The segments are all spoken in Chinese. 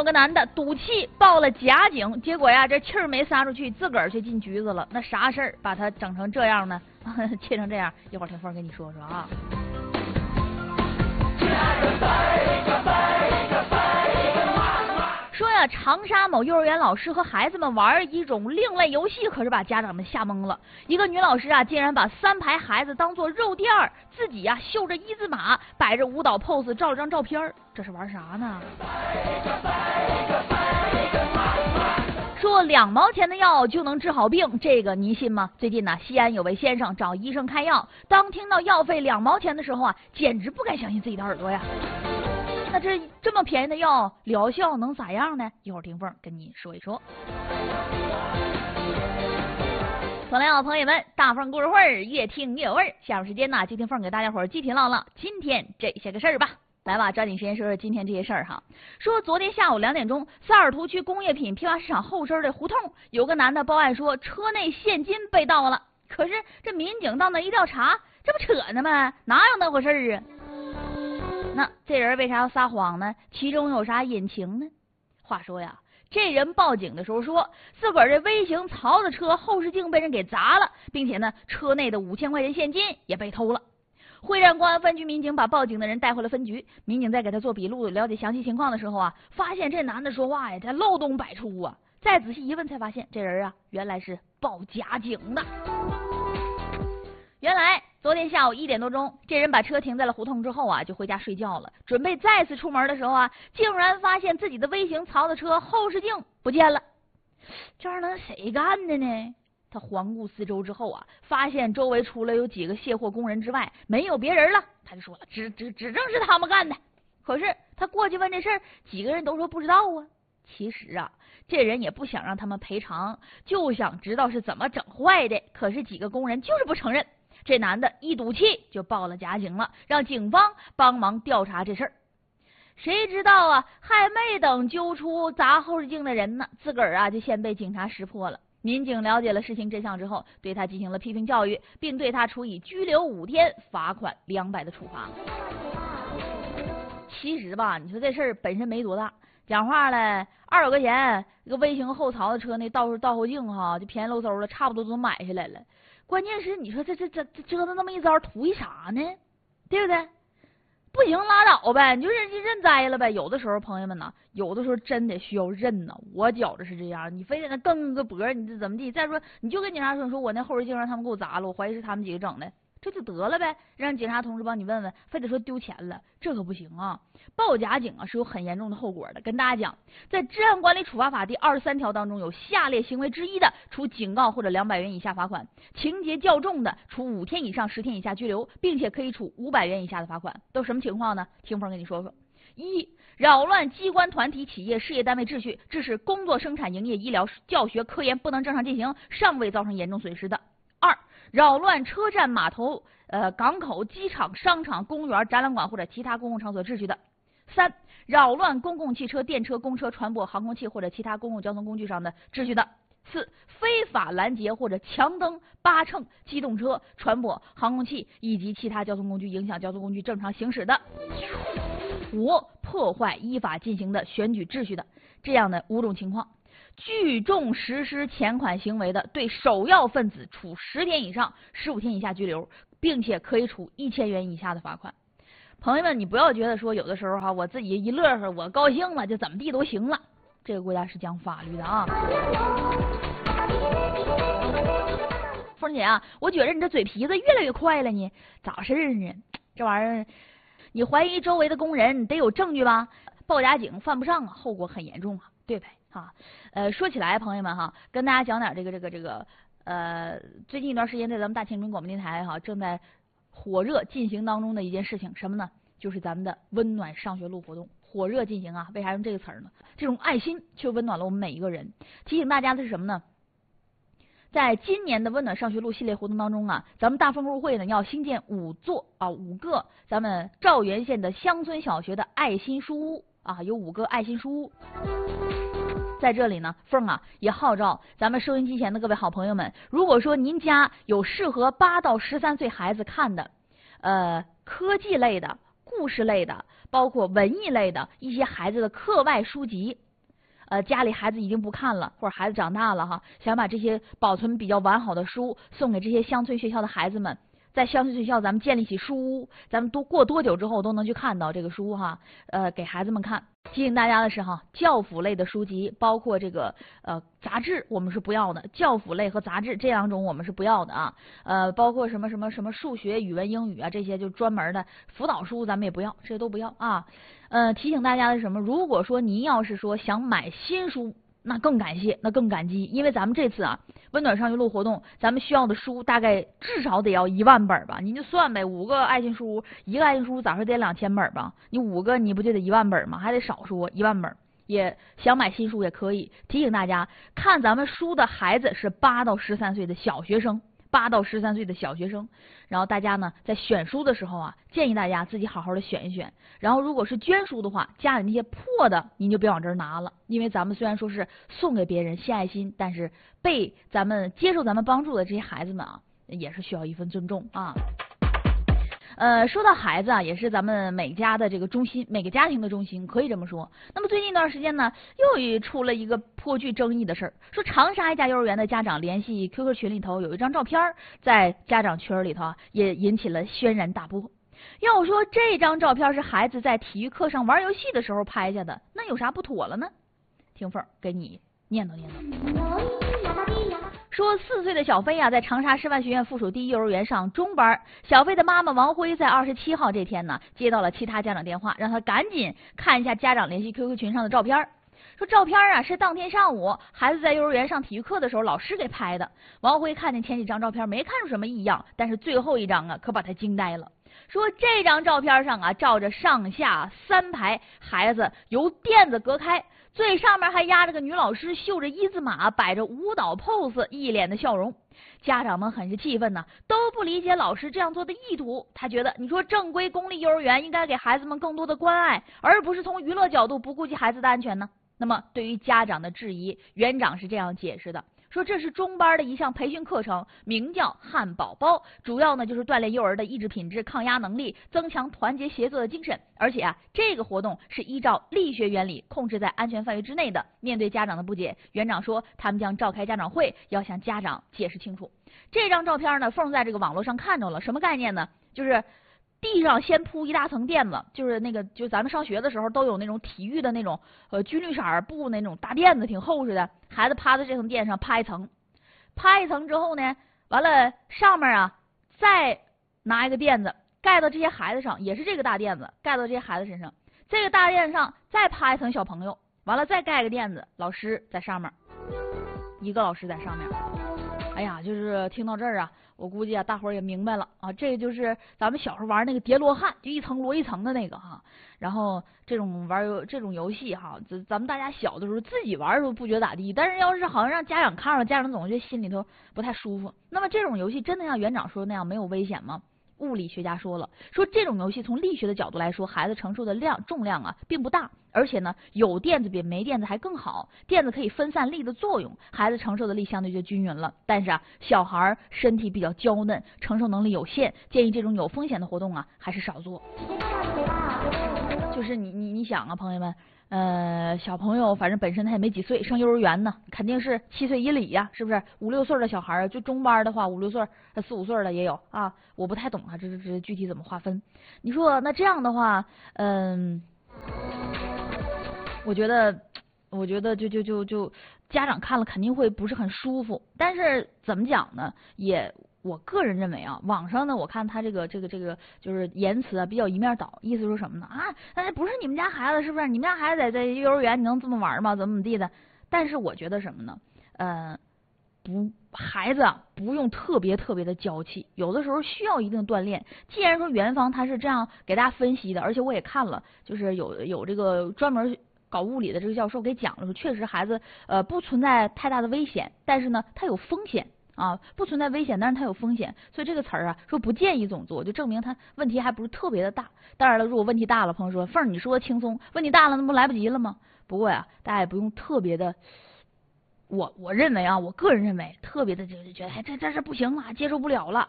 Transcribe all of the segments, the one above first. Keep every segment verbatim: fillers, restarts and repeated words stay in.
有个男的赌气报了假警，结果呀，这气儿没撒出去，自个儿却进局子了。那啥事儿把他整成这样呢？气成这样，一会儿听凤跟你说说啊。说呀，长沙某幼儿园老师和孩子们玩一种另类游戏，可是把家长们吓懵了。一个女老师啊，竟然把三排孩子当做肉垫儿，自己呀、啊、绣着一字马，摆着舞蹈 pose， 照了张照片，这是玩啥呢？说两毛钱的药就能治好病，这个您信吗？最近呢，西安有位先生找医生开药，当听到药费两毛钱的时候啊，简直不敢相信自己的耳朵呀。那这这么便宜的药，疗效能咋样呢？一会儿听凤跟你说一说。朋友好，朋友们，大凤故事会越听越有味儿。下午时间呢，就听凤给大家伙儿具体唠唠今天这些个事儿吧。来吧，抓紧时间说说今天这些事儿哈。说昨天下午两点钟，萨尔图区工业品批发市场后身的胡同，有个男的报案说车内现金被盗了。可是这民警到那一调查，这不扯呢吗？哪有那回事儿啊？那这人为啥要撒谎呢？其中有啥隐情呢？话说呀，这人报警的时候说，自个儿这微型槽子车后视镜被人给砸了，并且呢，车内的五千块钱现金也被偷了。会战公安分局民警把报警的人带回了分局，民警在给他做笔录、了解详细情况的时候啊，发现这男的说话呀，他漏洞百出啊。再仔细一问，才发现这人啊，原来是报假警的。原来昨天下午一点多钟，这人把车停在了胡同之后啊，就回家睡觉了。准备再次出门的时候啊，竟然发现自己的微型槽子车后视镜不见了。这玩意儿能谁干的呢？他环顾四周之后啊，发现周围除了有几个卸货工人之外，没有别人了。他就说了，指指指证是他们干的。可是他过去问这事儿，几个人都说不知道啊。其实啊，这人也不想让他们赔偿，就想知道是怎么整坏的。可是几个工人就是不承认。这男的一赌气就报了假警了，让警方帮忙调查这事儿。谁知道啊，还没等揪出砸后视镜的人呢，自个儿啊就先被警察识破了。民警了解了事情真相之后，对他进行了批评教育，并对他处以拘留五天、罚款两百的处罚。其实吧，你说这事儿本身没多大，讲话了二百块钱，一个微型后槽的车那倒倒后镜哈，就便宜漏嗖了，差不多都买下来了。关键是你说这这这这折腾那么一遭，图一啥呢？对不对？不行拉倒呗，你就认认栽了呗。有的时候朋友们呢，有的时候真得需要认呢。我觉着是这样，你非得那蹬个脖，你这怎么地？再说你就跟警察说，说我那后视镜让他们给我砸了，我怀疑是他们几个整的，这就得了呗。让警察同志帮你问问，非得说丢钱了，这可不行啊！报假警啊是有很严重的后果的。跟大家讲，在《治安管理处罚法》第二十三条当中，有下列行为之一的，处警告或者两百元以下罚款；情节较重的，处五天以上十天以下拘留，并且可以处五百元以下的罚款。都什么情况呢？听风跟你说说。一、扰乱机关团体企业事业单位秩序，致使工作生产营业医疗教学科研不能正常进行，尚未造成严重损失的。二、扰乱车站码头、呃港口、机场、商场、公园、展览馆或者其他公共场所秩序的。三、扰乱公共汽车、电车、公车、船舶、航空器或者其他公共交通工具上的秩序的。四、非法拦截或者强蹬、扒乘机动车、船舶、航空器以及其他交通工具，影响交通工具正常行驶的。五、破坏依法进行的选举秩序的。这样的五种情况，聚众实施前款行为的，对首要分子处十天以上十五天以下拘留，并且可以处一千元以下的罚款。朋友们，你不要觉得说有的时候哈，我自己一乐呵，我高兴了就怎么地都行了。这个国家是讲法律的啊。凤姐啊，我觉得你这嘴皮子越来越快了呢，咋回事呢？这玩意儿，你怀疑周围的工人得有证据吧？报假警犯不上啊，后果很严重啊，对呗？哈，呃，说起来，朋友们哈，跟大家讲点这个这个这个呃，最近一段时间在咱们大庆民广播电台哈正在火热进行当中的一件事情，什么呢？就是咱们的温暖上学路活动火热进行啊。为啥用这个词儿呢？这种爱心却温暖了我们每一个人。提醒大家的是什么呢？在今年的温暖上学路系列活动当中啊，咱们大丰入会呢要新建五座啊五个咱们赵源县的乡村小学的爱心书屋啊，有五个爱心书屋。在这里呢，凤啊也号召咱们收音机前的各位好朋友们，如果说您家有适合八到十三岁孩子看的呃科技类的、故事类的，包括文艺类的一些孩子的课外书籍呃家里孩子已经不看了，或者孩子长大了哈，想把这些保存比较完好的书送给这些乡村学校的孩子们。在乡村学校，咱们建立起书屋，咱们多过多久之后都能去看到这个书哈，呃，给孩子们看。提醒大家的是哈，教辅类的书籍，包括这个呃杂志，我们是不要的。教辅类和杂志这两种我们是不要的啊。呃，包括什么什么什么数学、语文、英语啊这些就专门的辅导书，咱们也不要，这些都不要啊。呃，提醒大家的是什么？如果说您要是说想买新书，那更感谢，那更感激，因为咱们这次啊，温暖上学路活动，咱们需要的书大概至少得要一万本吧，您就算呗，五个爱心书，一个爱心书咋说得两千本吧，你五个你不就得一万本吗？还得少说一万本。也想买新书也可以，提醒大家，看咱们书的孩子是八到十三岁的小学生。八到十三岁的小学生，然后大家呢在选书的时候啊，建议大家自己好好的选一选。然后如果是捐书的话，家里那些破的您就别往这儿拿了，因为咱们虽然说是送给别人献爱心，但是被咱们接受咱们帮助的这些孩子们啊，也是需要一份尊重啊。呃，说到孩子啊，也是咱们每家的这个中心，每个家庭的中心，可以这么说。那么最近一段时间呢，又出了一个颇具争议的事儿，说长沙一家幼儿园的家长联系 Q Q 群里头有一张照片，在家长圈里头啊也引起了轩然大波。要说这张照片是孩子在体育课上玩游戏的时候拍下的，那有啥不妥了呢？听凤给你念叨念叨。说四岁的小飞啊，在长沙师范学院附属第一幼儿园上中班。小飞的妈妈王辉在二十七号这天呢，接到了其他家长电话，让他赶紧看一下家长联系 Q Q 群上的照片。说照片啊是当天上午孩子在幼儿园上体育课的时候老师给拍的。王辉看见前几张照片没看出什么异样，但是最后一张啊可把他惊呆了。说这张照片上啊照着上下三排孩子由垫子隔开，最上面还压着个女老师，绣着一字马，摆着舞蹈 pose， 一脸的笑容。家长们很是气愤呢，都不理解老师这样做的意图。他觉得你说正规公立幼儿园应该给孩子们更多的关爱，而不是从娱乐角度不顾及孩子的安全呢。那么对于家长的质疑，园长是这样解释的，说这是中班的一项培训课程，名叫汉堡包，主要呢就是锻炼幼儿的意志品质、抗压能力，增强团结协作的精神。而且啊，这个活动是依照力学原理控制在安全范围之内的。面对家长的不解，园长说他们将召开家长会，要向家长解释清楚。这张照片呢，凤在这个网络上看着了，什么概念呢？就是地上先铺一大层垫子，就是那个，就咱们上学的时候都有那种体育的那种呃军绿色布那种大垫子，挺厚实的。孩子趴在这层垫上趴一层，趴一层之后呢，完了上面啊再拿一个垫子盖到这些孩子上，也是这个大垫子盖到这些孩子身上。这个大垫子上再趴一层小朋友，完了再盖个垫子，老师在上面，一个老师在上面。哎呀，就是听到这儿啊，我估计啊，大伙儿也明白了啊，这就是咱们小时候玩那个叠罗汉，就一层摞一层的那个哈。然后这种玩游这种游戏哈，咱咱们大家小的时候自己玩的时候不觉得咋地，但是要是好像让家长看了，家长总觉得心里头不太舒服。那么这种游戏真的像园长说的那样没有危险吗？物理学家说了，说这种游戏从力学的角度来说，孩子承受的量重量啊并不大，而且呢有垫子比没垫子还更好，垫子可以分散力的作用，孩子承受的力相对就均匀了。但是啊，小孩身体比较娇嫩，承受能力有限，建议这种有风险的活动啊还是少做。就是你你你想啊，朋友们。呃，小朋友反正本身他也没几岁，上幼儿园呢，肯定是七岁以里呀、啊，是不是？五六岁的小孩，就中班的话，五六岁、四五岁的也有啊。我不太懂啊，这这这具体怎么划分？你说那这样的话，嗯，我觉得，我觉得就就就就家长看了肯定会不是很舒服。但是怎么讲呢？也。我个人认为啊，网上呢，我看他这个这个这个就是言辞啊比较一面倒，意思说什么呢？啊，那不是你们家孩子是不是？你们家孩子在在幼儿园你能这么玩吗？怎么怎么地的？但是我觉得什么呢？呃，不，孩子啊不用特别特别的娇气，有的时候需要一定锻炼。既然说园方他是这样给大家分析的，而且我也看了，就是有有这个专门搞物理的这个教授给讲了，说确实孩子呃不存在太大的危险，但是呢他有风险。啊，不存在危险，但是它有风险，所以这个词儿啊，说不建议总做，就证明它问题还不是特别的大。当然了，如果问题大了，朋友说凤儿你说轻松，问题大了那不来不及了吗？不过呀，大家也不用特别的，我我认为啊，我个人认为特别的就是觉得哎这这是不行了，接受不了了，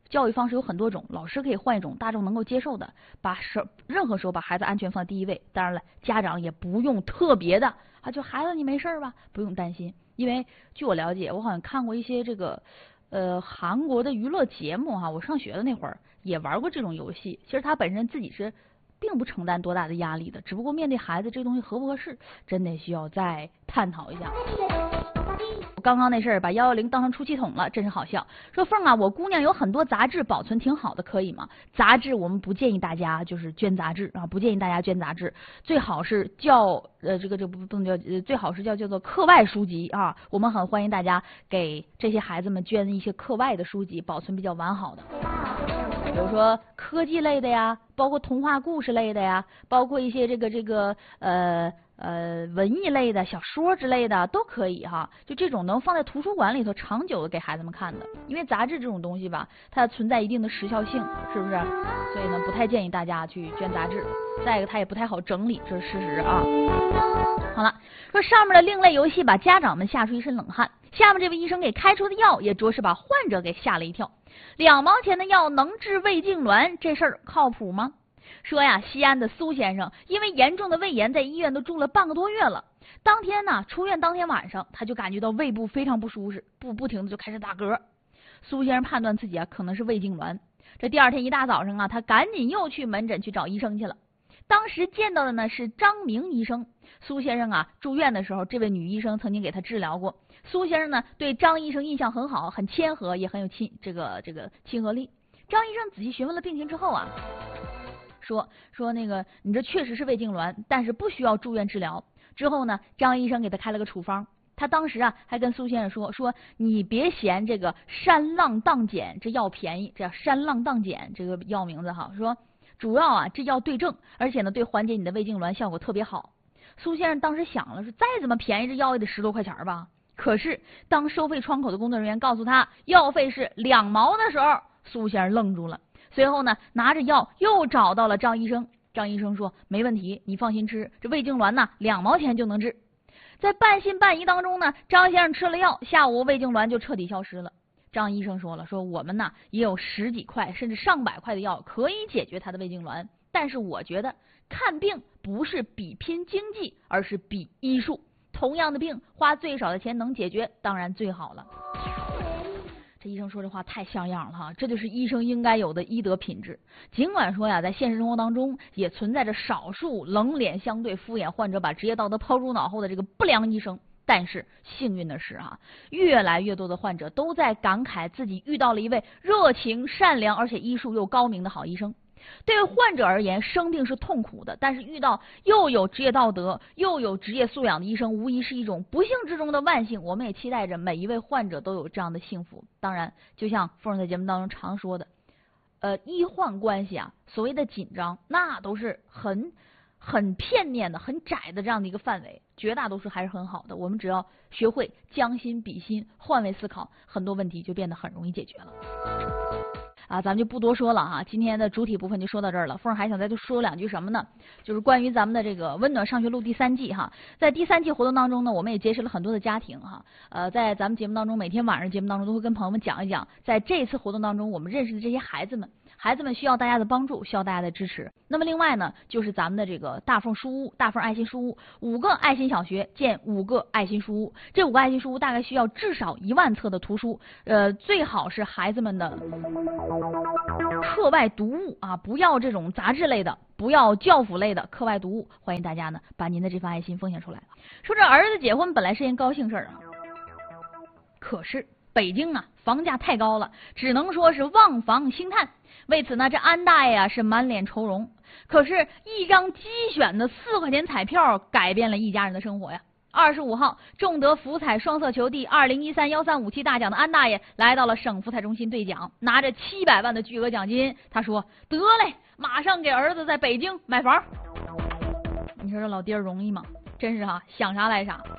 教育方式有很多种，老师可以换一种大众能够接受的，把时任何时候把孩子安全放在第一位。当然了，家长也不用特别的啊，就孩子你没事吧，不用担心。因为据我了解，我好像看过一些这个呃韩国的娱乐节目哈，我上学的那会儿也玩过这种游戏。其实他本身自己是并不承担多大的压力的，只不过面对孩子这东西合不合适，真得需要再探讨一下。刚刚那事儿把幺幺零当成出气筒了，真是好笑。说凤啊，我姑娘有很多杂志保存挺好的，可以吗？杂志我们不建议大家就是捐杂志啊，不建议大家捐杂志，最好是叫呃这个这不不能叫呃最好是叫叫做课外书籍啊。我们很欢迎大家给这些孩子们捐一些课外的书籍，保存比较完好的。比如说科技类的呀，包括童话故事类的呀，包括一些这个这个呃呃文艺类的小说之类的都可以哈。就这种能放在图书馆里头长久的给孩子们看的，因为杂志这种东西吧，它存在一定的时效性，是不是？所以呢，不太建议大家去捐杂志。再一个，它也不太好整理，这是事实啊。好了，说上面的另类游戏把家长们吓出一身冷汗，下面这位医生给开出的药也着实把患者给吓了一跳。两毛钱的药能治胃痉挛，这事儿靠谱吗？说呀，西安的苏先生因为严重的胃炎，在医院都住了半个多月了。当天呢，出院当天晚上，他就感觉到胃部非常不舒适，不不停的就开始打嗝。苏先生判断自己啊可能是胃痉挛。这第二天一大早上啊，他赶紧又去门诊去找医生去了。当时见到的呢是张明医生。苏先生啊住院的时候，这位女医生曾经给他治疗过。苏先生呢对张医生印象很好，很谦和，也很有亲这个这个亲和力。张医生仔细询问了病情之后啊，说说那个你这确实是胃痉挛，但是不需要住院治疗。之后呢，张医生给他开了个处方。他当时啊还跟苏先生说说你别嫌这个山浪荡碱这药便宜，这叫山浪荡碱这个药名字哈，说主要啊这药对症，而且呢对缓解你的胃痉挛效果特别好。苏先生当时想了，说再怎么便宜这药也得十多块钱吧。可是当收费窗口的工作人员告诉他药费是两毛的时候，苏先生愣住了。随后呢拿着药又找到了张医生，张医生说没问题，你放心吃，这胃痉挛呢两毛钱就能治。在半信半疑当中呢，张先生吃了药，下午胃痉挛就彻底消失了。张医生说了，说我们呢也有十几块甚至上百块的药可以解决他的胃痉挛，但是我觉得看病不是比拼经济，而是比医术。同样的病，花最少的钱能解决，当然最好了。这医生说这话太像样了哈，这就是医生应该有的医德品质。尽管说呀，在现实生活当中也存在着少数冷脸相对、敷衍患者、把职业道德抛诸脑后的这个不良医生，但是幸运的是哈，越来越多的患者都在感慨自己遇到了一位热情、善良而且医术又高明的好医生。对患者而言，生病是痛苦的，但是遇到又有职业道德又有职业素养的医生，无疑是一种不幸之中的万幸。我们也期待着每一位患者都有这样的幸福。当然，就像凤儿在节目当中常说的，呃，医患关系啊，所谓的紧张，那都是很很片面的、很窄的这样的一个范围，绝大多数还是很好的。我们只要学会将心比心，换位思考，很多问题就变得很容易解决了。啊，咱们就不多说了哈，今天的主体部分就说到这儿了。凤儿还想再多说两句什么呢？就是关于咱们的这个温暖上学路第三季哈，在第三季活动当中呢，我们也结识了很多的家庭哈。呃，在咱们节目当中，每天晚上节目当中都会跟朋友们讲一讲，在这次活动当中我们认识的这些孩子们。孩子们需要大家的帮助，需要大家的支持。那么另外呢，就是咱们的这个大凤书屋、大凤爱心书屋，五个爱心小学建五个爱心书屋。这五个爱心书屋大概需要至少一万册的图书，呃，最好是孩子们的课外读物啊，不要这种杂志类的，不要教辅类的课外读物。欢迎大家呢把您的这份爱心奉献出来。说这儿子结婚本来是件高兴事儿啊，可是北京啊房价太高了，只能说是望房兴叹。为此呢，这安大爷啊是满脸愁容。可是，一张机选的四块钱彩票改变了一家人的生活呀。二十五号，中得福彩双色球第二零一三幺三五七大奖的安大爷来到了省福彩中心兑奖，拿着七百万的巨额奖金。他说：“得嘞，马上给儿子在北京买房。”你说这老爹容易吗？真是哈，想啥来啥。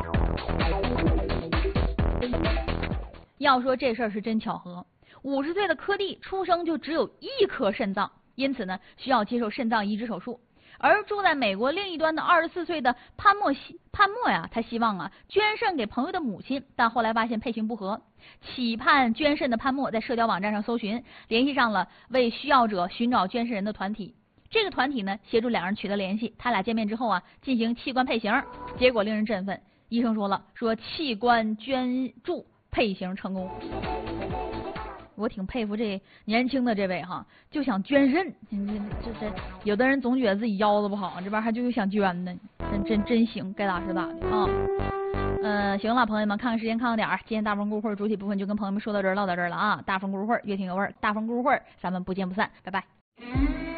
要说这事儿是真巧合。五十岁的柯蒂出生就只有一颗肾脏，因此呢需要接受肾脏移植手术。 而住在美国另一端的二十四岁的潘莫西潘莫呀，他希望啊捐肾给朋友的母亲，但后来发现配型不合，期盼捐肾的潘莫在社交网站上搜寻，联系上了为需要者寻找捐肾人的团体。这个团体呢，协助两人取得联系，他俩见面之后啊，进行器官配型，结果令人振奋。医生说了，说器官捐助配型成功。我挺佩服这年轻的这位哈，就想捐肾，这这有的人总觉得自己腰子不好，这边还就想捐呢，真真真行，该咋是咋的啊。呃，行了，朋友们，看看时间，看看点儿，今天大风故事会主体部分就跟朋友们说到这儿，唠到这儿了啊。大风故事会越听越味儿，大风故事会咱们不见不散，拜拜。